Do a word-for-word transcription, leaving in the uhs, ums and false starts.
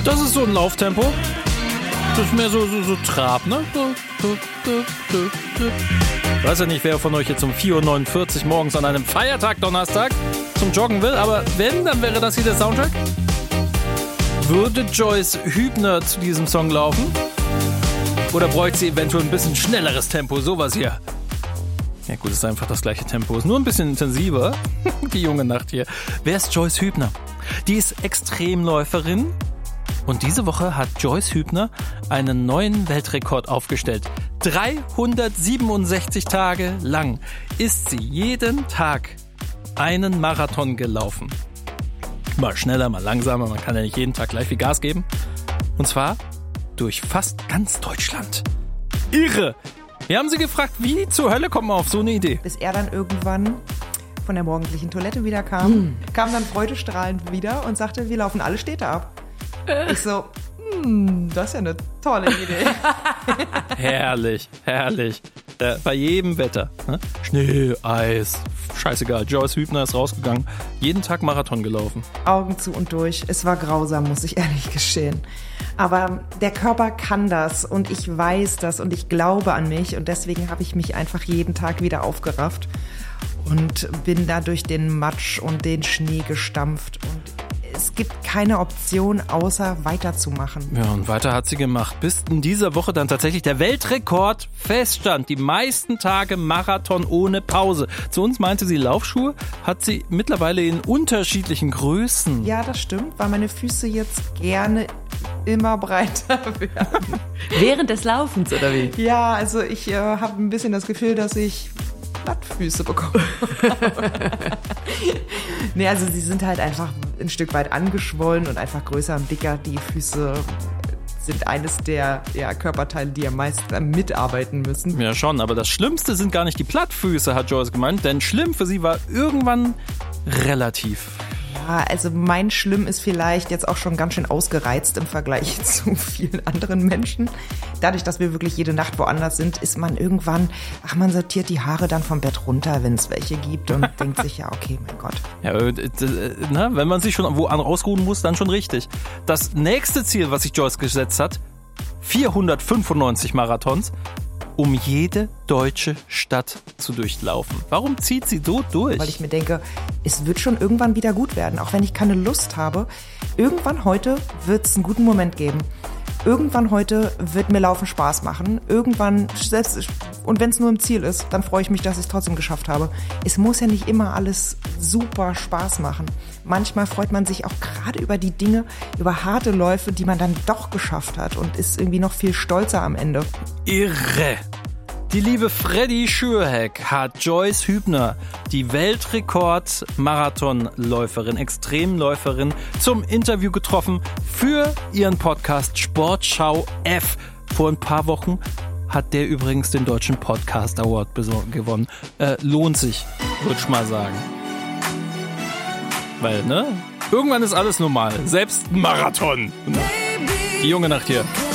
Das ist so ein Lauftempo. Das ist mehr so, so, so Trab, ne? Ich weiß ja nicht, wer von euch jetzt um vier Uhr neunundvierzig morgens an einem Feiertag Donnerstag zum Joggen will, aber wenn, dann wäre das hier der Soundtrack. Würde Joyce Hübner zu diesem Song laufen? Oder bräuchte sie eventuell ein bisschen schnelleres Tempo, sowas hier? Ja gut, es ist einfach das gleiche Tempo, ist nur ein bisschen intensiver. Die junge Nacht hier. Wer ist Joyce Hübner? Die ist Extremläuferin. Und diese Woche hat Joyce Hübner einen neuen Weltrekord aufgestellt. dreihundertsiebenundsechzig Tage lang ist sie jeden Tag einen Marathon gelaufen. Mal schneller, mal langsamer, man kann ja nicht jeden Tag gleich viel Gas geben. Und zwar durch fast ganz Deutschland. Irre! Wir haben sie gefragt, wie zur Hölle kommt man auf so eine Idee? Bis er dann irgendwann von der morgendlichen Toilette wieder kam, hm. kam dann freudestrahlend wieder und sagte, wir laufen alle Städte ab. Ich so, hm, das ist ja eine tolle Idee. Herrlich, herrlich. Äh, bei jedem Wetter. Ne? Schnee, Eis, scheißegal. Joyce Hübner ist rausgegangen, jeden Tag Marathon gelaufen. Augen zu und durch. Es war grausam, muss ich ehrlich gestehen. Aber der Körper kann das und ich weiß das und ich glaube an mich und deswegen habe ich mich einfach jeden Tag wieder aufgerafft und bin da durch den Matsch und den Schnee gestampft und es gibt keine Option, außer weiterzumachen. Ja, und weiter hat sie gemacht, bis in dieser Woche dann tatsächlich der Weltrekord feststand. Die meisten Tage Marathon ohne Pause. Zu uns meinte sie, Laufschuhe hat sie mittlerweile in unterschiedlichen Größen. Ja, das stimmt, weil meine Füße jetzt gerne immer breiter werden. Während des Laufens, oder wie? Ja, also ich äh, habe ein bisschen das Gefühl, dass ich Plattfüße bekommen. Nee, also sie sind halt einfach ein Stück weit angeschwollen und einfach größer und dicker. Die Füße sind eines der ja, Körperteile, die am meisten mitarbeiten müssen. Ja schon, aber das Schlimmste sind gar nicht die Plattfüße, hat Joyce gemeint, denn schlimm für sie war irgendwann relativ. Ja, also mein Schlimm ist vielleicht jetzt auch schon ganz schön ausgereizt im Vergleich zu vielen anderen Menschen. Dadurch, dass wir wirklich jede Nacht woanders sind, ist man irgendwann, ach, man sortiert die Haare dann vom Bett runter, wenn es welche gibt und denkt sich, ja, okay, mein Gott. Ja, äh, na, wenn man sich schon wo an rausruhen muss, dann schon richtig. Das nächste Ziel, was sich Joyce gesetzt hat, vierhundertfünfundneunzig Marathons, um jede deutsche Stadt zu durchlaufen. Warum zieht sie so durch? Weil ich mir denke, es wird schon irgendwann wieder gut werden, auch wenn ich keine Lust habe. Irgendwann heute wird es einen guten Moment geben. Irgendwann heute wird mir Laufen Spaß machen. Irgendwann, selbst, und wenn es nur im Ziel ist, dann freue ich mich, dass ich es trotzdem geschafft habe. Es muss ja nicht immer alles super Spaß machen. Manchmal freut man sich auch gerade über die Dinge, über harte Läufe, die man dann doch geschafft hat und ist irgendwie noch viel stolzer am Ende. Irre! Die liebe Freddy Schürheck hat Joyce Hübner, die Weltrekord-Marathonläuferin, Extremläuferin, zum Interview getroffen für ihren Podcast Sportschau F. Vor ein paar Wochen hat der übrigens den Deutschen Podcast Award gewonnen. Äh, lohnt sich, würde ich mal sagen. Weil, ne? Irgendwann ist alles normal. Selbst ein Marathon. Die junge Nacht hier.